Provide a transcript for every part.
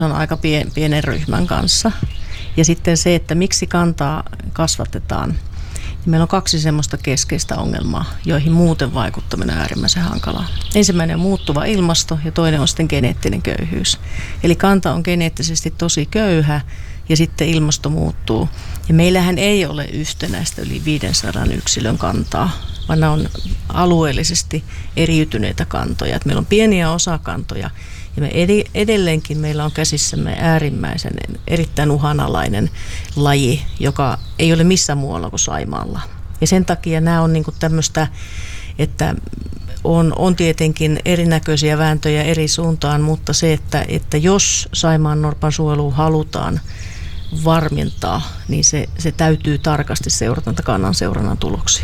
on aika pienen ryhmän kanssa. Ja sitten se, että miksi kantaa kasvatetaan. Meillä on 2 semmoista keskeistä ongelmaa, joihin muuten vaikuttaminen on äärimmäisen hankalaa. Ensimmäinen on muuttuva ilmasto ja toinen on sitten geneettinen köyhyys. Eli kanta on geneettisesti tosi köyhä ja sitten ilmasto muuttuu. Ja meillähän ei ole yhtenäistä yli 500 yksilön kantaa, vaan nämä on alueellisesti eriytyneitä kantoja. Että meillä on pieniä osakantoja ja edelleenkin meillä on käsissämme äärimmäisen erittäin uhanalainen laji, joka ei ole missään muualla kuin Saimaalla. Ja sen takia nämä on niinku tämmöistä, että on tietenkin erinäköisiä vääntöjä eri suuntaan, mutta se, että jos Saimaan norpan suojelua halutaan varmentaa, niin se täytyy tarkasti seurata kannan seurannan tuloksia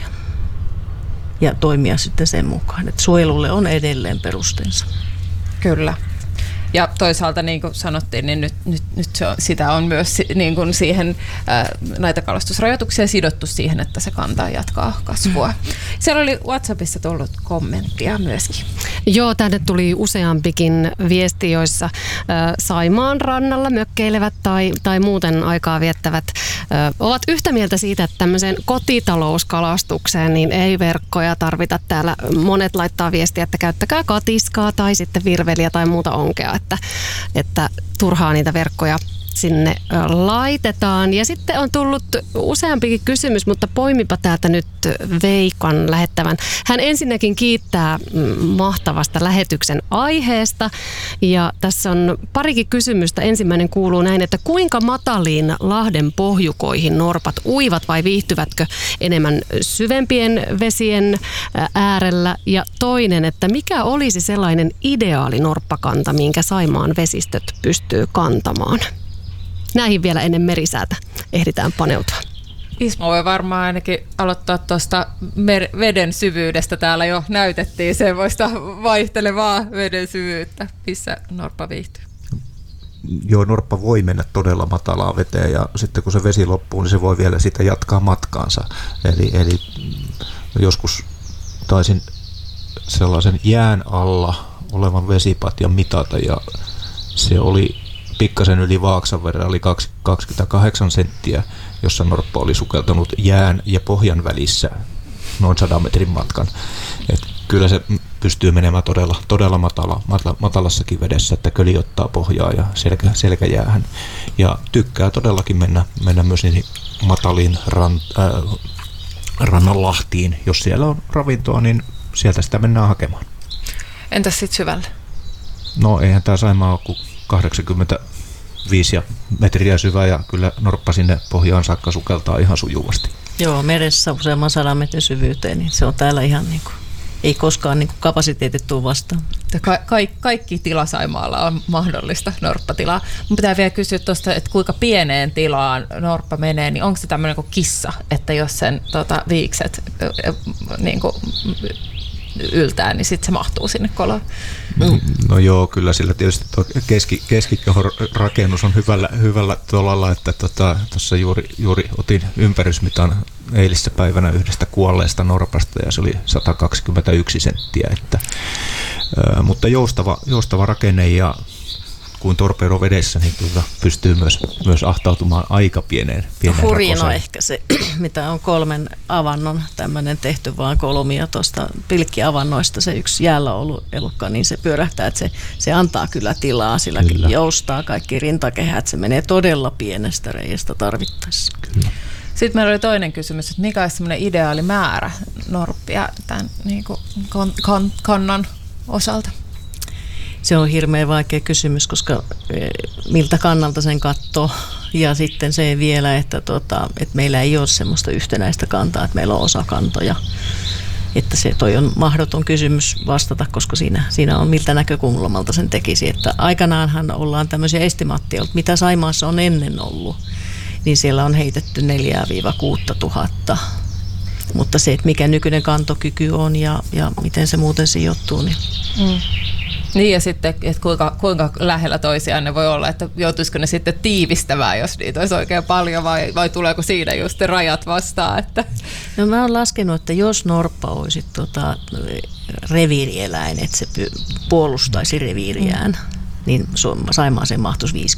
ja toimia sitten sen mukaan. Että suojelulle on edelleen perusteensa. Kyllä. Ja toisaalta, niin kuin sanottiin, niin nyt sitä on myös niin kuin siihen, näitä kalastusrajoituksia sidottu siihen, että se kanta jatkaa kasvua. Siellä oli WhatsAppissa tullut kommenttia myöskin. Joo, tänne tuli useampikin viesti, joissa Saimaan rannalla mökkeilevät tai muuten aikaa viettävät ovat yhtä mieltä siitä, että tämmöiseen kotitalouskalastukseen niin ei verkkoja tarvita. Täällä monet laittaa viestiä, että käyttäkää katiskaa tai sitten virveliä tai muuta onkea, että turhaa niitä verkkoja sinne laitetaan. Ja sitten on tullut useampikin kysymys, mutta poimipa täältä nyt Veikan lähettävän. Hän ensinnäkin kiittää mahtavasta lähetyksen aiheesta. Ja tässä on parikin kysymystä. Ensimmäinen kuuluu näin, että kuinka mataliin Lahden pohjukoihin norpat uivat vai viihtyvätkö enemmän syvempien vesien äärellä? Ja toinen, että mikä olisi sellainen ideaali norppakanta, minkä Saimaan vesistöt pystyy kantamaan? Näihin vielä ennen merisäätä ehditään paneutua. Ismo voi varmaan ainakin aloittaa tuosta veden syvyydestä. Täällä jo näytettiin semmoista vaihtelevaa veden syvyyttä, missä norppa viihtyy. Joo, norppa voi mennä todella matalaan veteen ja sitten kun se vesi loppuu, niin se voi vielä sitä jatkaa matkaansa. Eli joskus taisin sellaisen jään alla olevan vesipatjan mitata ja se oli pikkasen yli vaaksan verran, oli 28 senttiä, jossa norppa oli sukeltanut jään ja pohjan välissä noin 100 metrin matkan. Et kyllä se pystyy menemään todella matalassakin vedessä, että köli ottaa pohjaa ja selkäjäähän. Ja tykkää todellakin mennä myös niihin mataliin rannanlahtiin. Jos siellä on ravintoa, niin sieltä sitä mennään hakemaan. Entäs sitten syvälle? No eihän tämä Saimaa ole kuin 85 metriä syvä ja kyllä norppa sinne pohjaan saakka sukeltaa ihan sujuvasti. Joo, meressä useamman 100 metrin syvyyteen, niin se on täällä ihan niin kuin, ei koskaan niin kuin kapasiteetittua vastaan. Kaikki tila Saimaalla on mahdollista norppatilaa. Mun pitää vielä kysyä tuosta, että kuinka pieneen tilaan norppa menee, niin onko se tämmöinen kuin kissa, että jos sen viikset niin kuin yltää, niin sitten se mahtuu sinne koloon. No joo, kyllä sillä tietysti keskikehon rakennus on hyvällä tolalla, että tuossa juuri otin ympärysmitan eilissä päivänä yhdestä kuolleesta norpasta ja se oli 121 senttiä, mutta joustava rakenne ja kuin torpedo vedessä, niin pystyy myös ahtautumaan aika pieneen Hurjin on ehkä se, mitä on 3 avannon tämmöinen tehty vaan kolmia tuosta pilkkiavannoista, se yksi jäällä ollut elukka, niin se pyörähtää, että se antaa kyllä tilaa, sillä kyllä joustaa kaikki rintakehät, se menee todella pienestä reiästä tarvittaessa. Kyllä. Sitten meillä oli toinen kysymys, että mikä olisi semmoinen ideaali määrä norppia tämän niin kuin kannan osalta? Se on hirveän vaikea kysymys, koska miltä kannalta sen katsoo. Ja sitten se vielä, että meillä ei ole semmoista yhtenäistä kantaa, että meillä on osakantoja. Että toi on mahdoton kysymys vastata, koska siinä on miltä näkökulmalta sen tekisi. Että aikanaanhan ollaan tämmöisiä estimaatteja, mitä Saimaassa on ennen ollut, niin siellä on heitetty 4-6 tuhatta. Mutta se, että mikä nykyinen kantokyky on ja miten se muuten sijoittuu, niin... Niin ja sitten, että kuinka lähellä toisiaan ne voi olla, että joutuisiko ne sitten tiivistämään, jos niitä olisi oikein paljon vai tuleeko siinä just rajat vastaan? Että... No mä oon laskenut, että jos norppa olisi reviirieläin, että se puolustaisi reviiriään, niin Saimaaseen mahtuisi 50.